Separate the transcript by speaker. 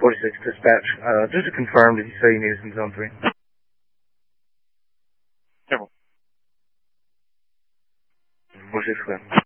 Speaker 1: 46 dispatch. Just to confirm, did you say you needed some zone 3?
Speaker 2: Careful.
Speaker 1: 46 clear.